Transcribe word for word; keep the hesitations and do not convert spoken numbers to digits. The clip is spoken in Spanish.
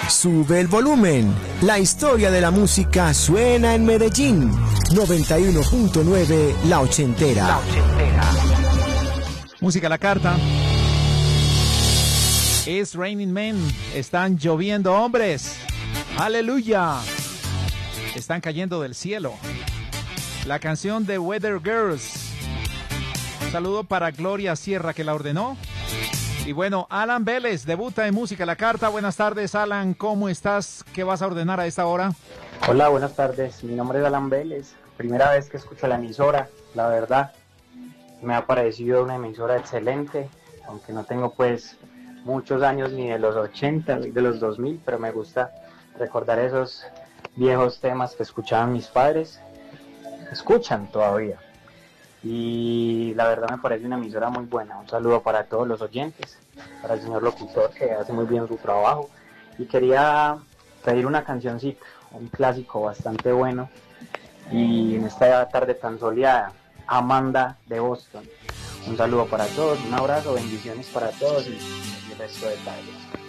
Sube el volumen. La historia de la música suena en Medellín. noventa y uno punto nueve La Ochentera. La Ochentera. Música a la carta. It's raining men. Están lloviendo hombres. Aleluya. Están cayendo del cielo. La canción de Weather Girls. Un saludo para Gloria Sierra, que la ordenó. Y bueno, Alan Vélez debuta en Música a la Carta. Buenas tardes, Alan. ¿Cómo estás? ¿Qué vas a ordenar a esta hora? Hola, buenas tardes. Mi nombre es Alan Vélez. Primera vez que escucho la emisora, la verdad. Me ha parecido una emisora excelente, aunque no tengo pues muchos años ni de los ochenta, ni de los dos mil, pero me gusta recordar esos viejos temas que escuchaban mis padres. Escuchan todavía. Y la verdad me parece una emisora muy buena. Un saludo para todos los oyentes, para el señor locutor que hace muy bien su trabajo. Y quería pedir una cancioncita, un clásico bastante bueno. Y en esta tarde tan soleada, Amanda de Boston. Un saludo para todos, un abrazo, bendiciones para todos y, y el resto de tarde.